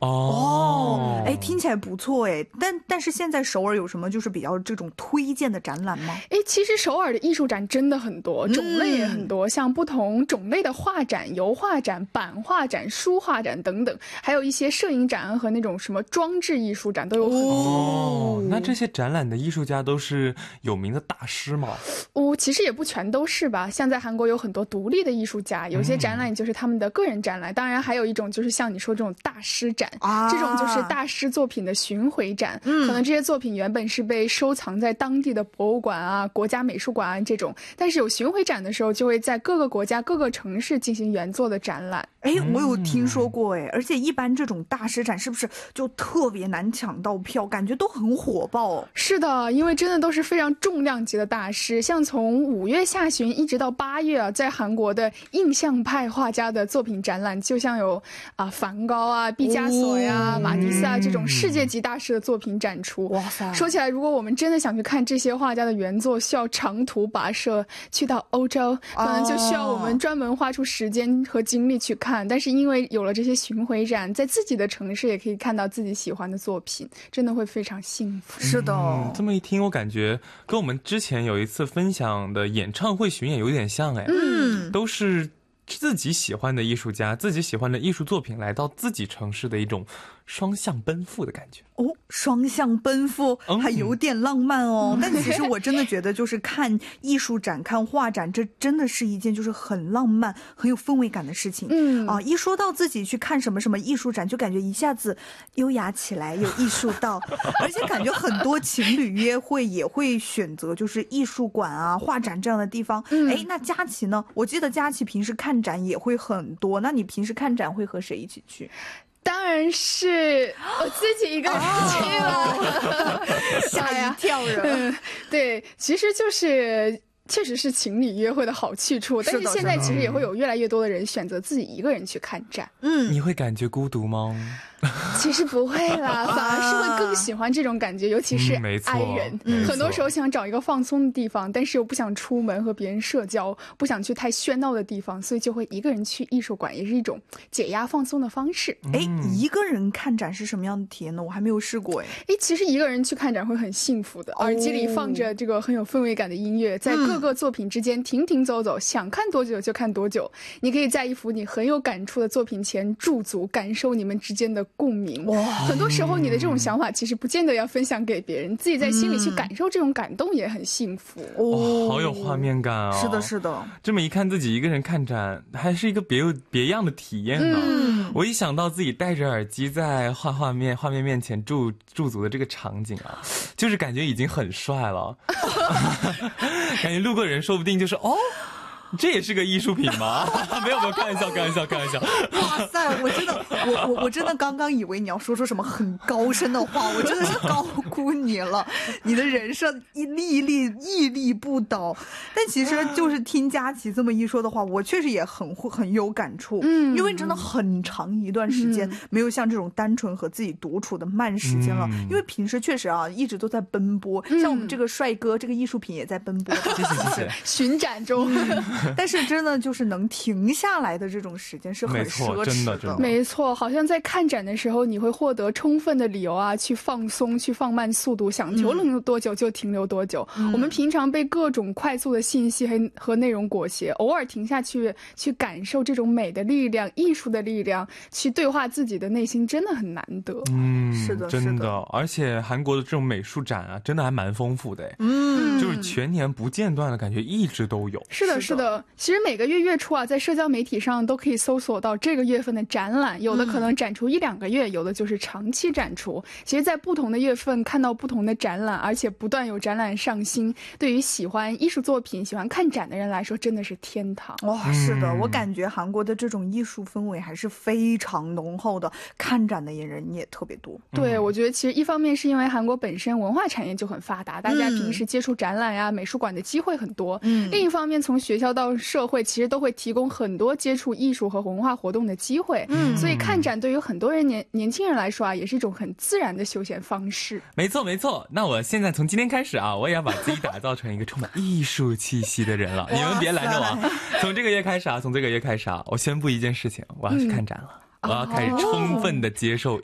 哦， 哎，听起来不错哎，但是现在首尔有什么就是比较这种推荐的展览吗？ 哎，其实首尔的艺术展真的很多，种类也很多，像不同种类的画展、油画展、版画展、书画展等等，还有一些摄影展和那种什么装置艺术展都有很多。 哦，那这些展览的艺术家都是有名的大师吗？ 其实也不全都是吧，像在韩国有很多独立的艺术家，有些展览就是他们的个人展览，当然还有一种就是像你说这种大师展，这种就是大师作品的巡回展，可能这些作品原本是被收藏在当地的博物馆啊、国家美术馆啊这种，但是有巡回展的时候就会在各个国家各个城市进行原作的展览。 哎，我有听说过哎，而且一般这种大师展是不是就特别难抢到票，感觉都很火爆？ 是的，因为真的都是非常重量级的大师，像从5月下旬一直到8月啊，在韩国的印象派画家的作品展览，就像有梵高啊、毕加索呀、马蒂斯啊这种世界级大师的作品展出。 哇塞！ 说起来，如果我们真的想去看这些画家的原作，需要长途跋涉去到欧洲，可能就需要我们专门花出时间和精力去看。但是因为有了这些巡回展，在自己的城市也可以看到自己喜欢的作品，真的会非常幸福。 是的， 这么一听，我感觉跟我们之前有一次分享的演唱会巡演有点像哎，都是自己喜欢的艺术家、自己喜欢的艺术作品来到自己城市的一种双向奔赴的感觉。 哦，双向奔赴还有点浪漫哦。但其实我真的觉得就是看艺术展、看画展，这真的是一件就是很浪漫、很有氛围感的事情。一说到自己去看什么什么艺术展，就感觉一下子优雅起来，有艺术到，而且感觉很多情侣约会也会选择就是艺术馆啊、画展这样的地方。哎，那佳琪呢？我记得佳琪平时看展也会很多，那你平时看展会和谁一起去？ 当然是我自己一个人去了， 吓一跳人。 对，其实就是确实是情侣约会的好去处，但是现在其实也会有越来越多的人选择自己一个人去看展。 你会感觉孤独吗？ 其实不会啦，反而是会更喜欢这种感觉，尤其是爱人。很多时候想找一个放松的地方，但是又不想出门和别人社交，不想去太喧闹的地方，所以就会一个人去艺术馆，也是一种解压放松的方式。 哎，一个人看展是什么样的体验呢？我还没有试过哎。 其实一个人去看展会很幸福的，耳机里放着这个很有氛围感的音乐，在各个作品之间停停走走，想看多久就看多久。你可以在一幅你很有感触的作品前驻足，感受你们之间的共鸣。很多时候你的这种想法其实不见得要分享给别人，自己在心里去感受这种感动也很幸福。 好有画面感啊！ 是的是的， 这么一看自己一个人看展还是一个别样的体验呢。我一想到自己戴着耳机在画面面前驻足的这个场景啊，就是感觉已经很帅了。感觉路过人说不定就是这也是个艺术品吗？没有，开玩笑。 哇塞，我真的刚刚以为你要说出什么很高深的话，我真的是高估你了。你的人设屹立不倒。但其实就是听佳琪这么一说的话，我确实也很有感触。因为真的很长一段时间没有像这种单纯和自己独处的慢时间了。因为平时确实一直都在奔波，像我们这个帅哥这个艺术品也在奔波。 谢谢。 巡展中。 但是真的就是能停下来的这种时间是很奢侈的。 没错，好像在看展的时候你会获得充分的理由去放松，去放慢速度，想停留多久就停留多久。我们平常被各种快速的信息和内容裹挟，偶尔停下去感受这种美的力量、艺术的力量，去对话自己的内心，真的很难得。 是的， 真的。而且韩国的这种美术展真的还蛮丰富的。就是全年不间断的感觉，一直都有。 是的。其实每个月初在社交媒体上都可以搜索到这个月份的展览，有的可能展出1-2个月，有的就是长期展出。其实在不同的月份看到不同的展览，而且不断有展览上新，对于喜欢艺术作品、喜欢看展的人来说真的是天堂。 是的，我感觉韩国的这种艺术氛围还是非常浓厚的，看展的人也特别多。 对，我觉得其实一方面是因为韩国本身文化产业就很发达，大家平时接触展览呀、美术馆的机会很多。另一方面从学校到社会其实都会提供很多接触艺术和文化活动的机会。所以看展对于很多人年轻人来说也是一种很自然的休闲方式。 没错。那我现在从今天开始我也要把自己打造成一个充满艺术气息的人了。你们别拦着我。从这个月开始我宣布一件事情，我要去看展了。我要开始充分的接受